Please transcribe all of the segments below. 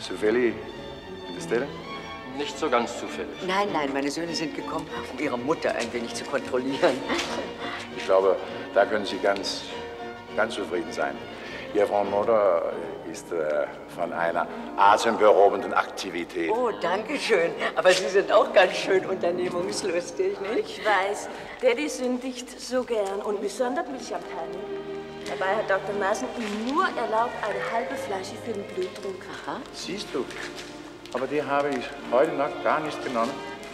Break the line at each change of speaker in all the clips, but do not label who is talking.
Zufällig in der Stelle?
Nicht so ganz zufällig.
Nein, nein, meine Söhne sind gekommen, um ihre Mutter ein wenig zu kontrollieren.
Ich glaube, da können Sie ganz zufrieden sein. Ihre Mutter ist von einer atemberaubenden Aktivität.
Oh, danke schön. Aber Sie sind auch ganz schön unternehmungslustig, nicht?
Ich weiß, Daddy sündigt so gern und besonders mit Champagner. Dabei hat Dr. Maaßen ihm nur erlaubt, eine halbe Flasche für den Blutdruck.
Aha.
Siehst du, aber die habe ich heute noch gar nicht genommen.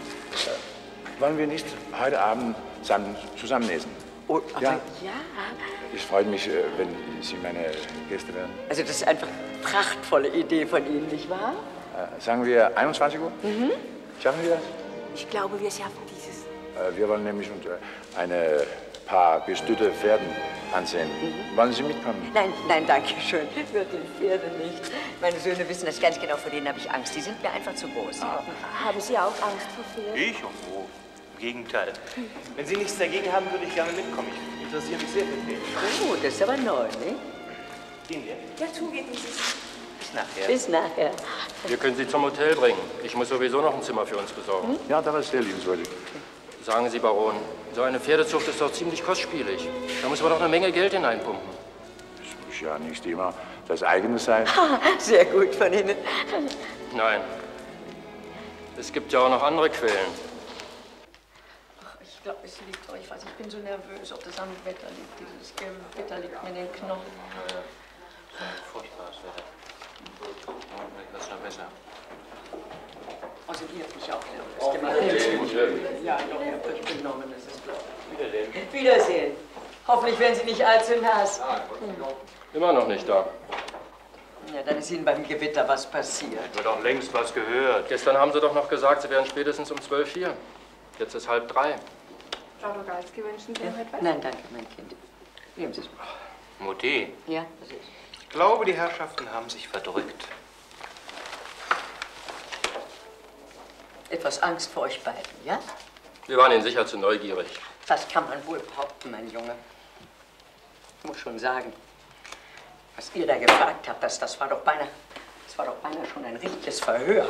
Wollen wir nicht heute Abend zusammen essen?
Oh, aber ja.
Es freut mich, wenn Sie meine Gäste werden.
Also das ist einfach eine prachtvolle Idee von Ihnen, nicht wahr?
Sagen wir 21 Uhr? Mhm. Schaffen wir das?
Ich glaube, wir schaffen dieses.
Wir wollen nämlich eine paar bestütte Pferden ansehen. Wollen Sie mitkommen?
Nein, danke schön. Wirklich, Pferde nicht. Meine Söhne wissen das ganz genau, vor denen habe ich Angst. Die sind mir einfach zu groß.
Haben Sie auch Angst vor Pferden?
Ich? Oh, im Gegenteil. Wenn Sie nichts dagegen haben, würde ich gerne mitkommen. Ich interessiere mich sehr für Pferde.
Oh, das ist aber neu, ne?
Gehen wir?
Ja, zugeben Sie es.
Bis nachher.
Bis nachher.
Wir können Sie zum Hotel bringen. Ich muss sowieso noch ein Zimmer für uns besorgen.
Ja, das ist sehr liebenswürdig.
Sagen Sie, Baron, so eine Pferdezucht ist doch ziemlich kostspielig. Da muss man doch eine Menge Geld hineinpumpen.
Es muss ja nicht immer das eigene sein.
Sehr gut von Ihnen.
Nein. Es gibt ja auch noch andere Quellen.
Ach, ich glaube, es liegt doch. Ich weiß, ich bin so nervös, ob das am Wetter liegt. Dieses Wetter liegt mir in den Knochen.
Furchtbares Wetter. Das ist noch besser.
Also hier mich auch nervös. Ja, doch, ihr habt euch benommen, das ist klar. Wiedersehen. Hoffentlich werden Sie nicht allzu nass.
Immer noch nicht da.
Ja, dann ist Ihnen beim Gewitter was passiert.
Ich habe doch längst was gehört.
Gestern haben Sie doch noch gesagt, Sie wären spätestens um 12 hier. Jetzt ist 2:30.
Frau Rogalski, wünschen Sie noch etwas?
Nein, danke, mein Kind. Nehmen Sie es.
Mutti,
Ja, das ist.
ich glaube, die Herrschaften haben sich verdrückt.
Etwas Angst vor euch beiden, ja?
Wir waren Ihnen sicher zu neugierig.
Das kann man wohl behaupten, mein Junge. Ich muss schon sagen, was ihr da gefragt habt, das war doch beinahe schon ein richtiges Verhör.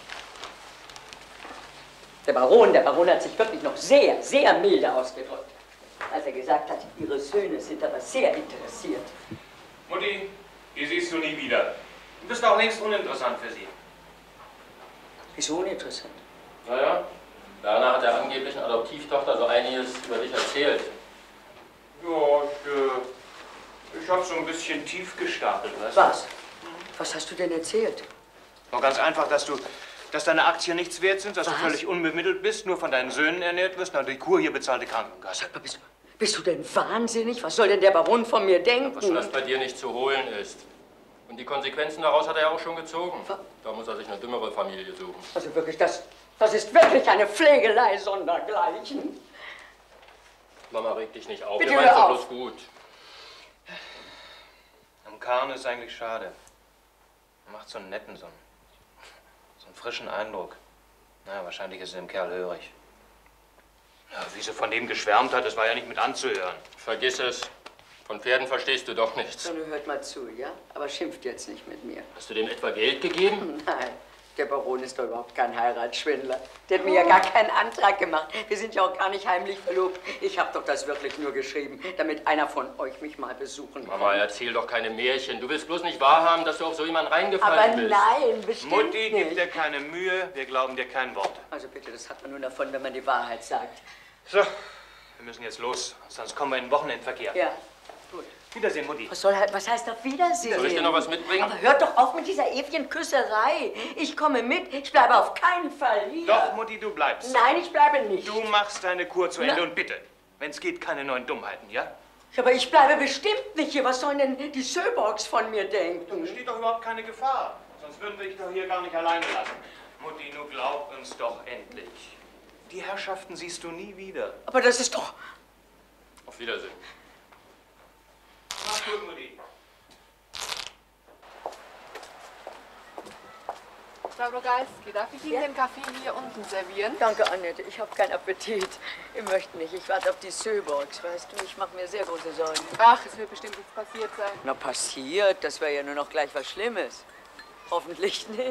Der Baron hat sich wirklich noch sehr, sehr milde ausgedrückt, als er gesagt hat, Ihre Söhne sind aber sehr interessiert.
Mutti, die siehst du nie wieder. Du bist auch längst uninteressant für sie.
Wieso uninteressant?
Naja, Werner hat der angeblichen Adoptivtochter so einiges über dich erzählt.
Ja, ich habe so ein bisschen tief gestapelt, weißt du?
Was? Was hast du denn erzählt?
Nur ganz einfach, dass deine Aktien nichts wert sind, dass du völlig unbemittelt bist, nur von deinen Söhnen ernährt wirst und die Kur hier bezahlte Krankenkasse.
Sag mal, bist du denn wahnsinnig? Was soll denn der Baron von mir denken?
Was das bei dir nicht zu holen ist. Und die Konsequenzen daraus hat er ja auch schon gezogen. Da muss er sich eine dümmere Familie suchen.
Also wirklich, das ist wirklich eine Pflegelei sondergleichen.
Mama, reg dich nicht auf.
Bitte
Wir meinen's
hör
doch
auf.
bloß gut.
Am Kahn ist eigentlich schade. Er macht so einen netten, so einen frischen Eindruck. Na, wahrscheinlich ist er dem Kerl hörig. Ja, wie sie von dem geschwärmt hat, das war ja nicht mit anzuhören.
Vergiss es. Von Pferden verstehst du doch nichts.
So, nun hört mal zu, ja? Aber schimpft jetzt nicht mit mir.
Hast du dem etwa Geld gegeben?
Nein, der Baron ist doch überhaupt kein Heiratsschwindler. Der hat mir ja gar keinen Antrag gemacht. Wir sind ja auch gar nicht heimlich verlobt. Ich habe doch das wirklich nur geschrieben, damit einer von euch mich mal besuchen kann.
Mama, erzähl doch keine Märchen. Du willst bloß nicht wahrhaben, dass du auf so jemanden reingefallen bist.
Aber nein, bestimmt
Mutti,
nicht.
gib dir keine Mühe, wir glauben dir kein Wort.
Also bitte, das hat man nur davon, wenn man die Wahrheit sagt.
So, wir müssen jetzt los, sonst kommen wir in den Wochenendverkehr.
Ja, gut.
Wiedersehen, Mutti.
Was heißt auf Wiedersehen?
Soll ich dir noch was mitbringen?
Aber hört doch auf mit dieser ewigen Küsserei. Ich komme mit, ich bleibe auf keinen Fall hier.
Doch, Mutti, du bleibst.
Nein, ich bleibe nicht.
Du machst deine Kur zu Ende und bitte, wenn es geht, keine neuen Dummheiten, ja?
Aber ich bleibe bestimmt nicht hier. Was sollen denn die Söborgs von mir denken?
Es steht doch überhaupt keine Gefahr. Sonst würden wir dich doch hier gar nicht alleine lassen. Mutti, nun glaub uns doch endlich. Die Herrschaften siehst du nie wieder.
Aber das ist doch...
Auf Wiedersehen.
Mach's gut, Mutti.
Frau Rogalski, darf ich Ihnen den Kaffee hier unten servieren?
Danke, Annette. Ich habe keinen Appetit. Ich möchte nicht. Ich warte auf die Söborgs, weißt du. Ich mache mir sehr große Sorgen.
Ach, es wird bestimmt nichts passiert sein.
Na, passiert? Das wäre ja nur noch gleich was Schlimmes. Hoffentlich nicht.